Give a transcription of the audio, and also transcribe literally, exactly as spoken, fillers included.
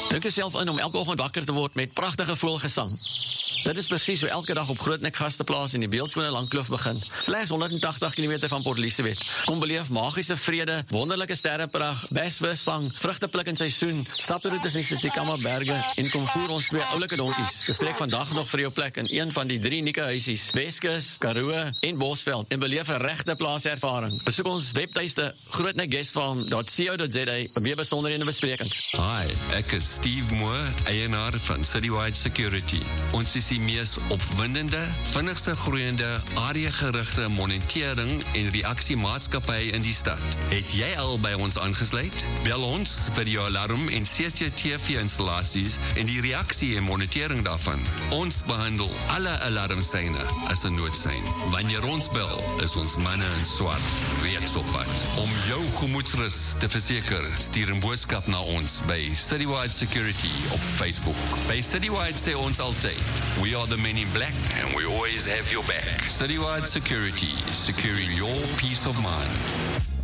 Druk jouself in om elke oggend wakker te word met pragtige voëlgesang. Dit is presies hoe elke dag op Grootnek Gasteplaas in die Beeldskone Langkloof begin. Slegs honderd en tagtig kilometer van Port Elizabeth. Kom beleef magiese vrede, wonderlike sterrepragt, besvisvang, vrugtepluk in seisoen, staproetes in die Tsitsikamma berge en kom voer ons twee oulike donkies. Bespreek vandag nog vir jou plek in een van die drie unieke huisies, Weskus, Karoo en Bosveld en beleef 'n regte plaaservaring. Besoek ons webtuiste grootnek guest farm dot co dot za vir meer besonderhede en besprekings. Hi, ek is Steve Moore, eienaar van Citywide Security. Ons is die mees opwindende, vinnigste groeiende, areagerigte monitering en reaksiemaatskappy in die stad. Het jy al by ons aangesluit? Bel ons vir jou alarm en C C T V-installasies en die reaksie en monitering daarvan. Ons behandel alle alarmsyne as 'n noodsein. Wanneer ons bel, is ons manne in swart reeds op pad. Om jou gemoedsrus te verseker, stuur 'n boodskap na ons by Citywide Security op Facebook. By Citywide sê ons altyd, we are the men in black and we always have your back. Citywide Security, securing your peace of mind.